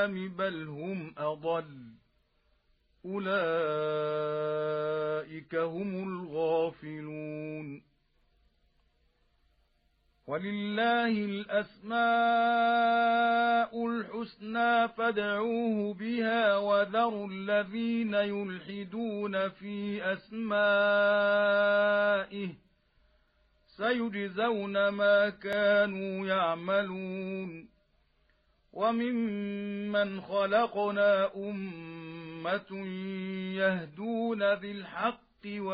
بل هم أضل أولئك هم الغافلون ولله الأسماء الحسنى فادعوه بها وذروا الذين يلحدون في أسمائه سيجزون ما كانوا يعملون وممن خلقنا أمة يهدون بالحق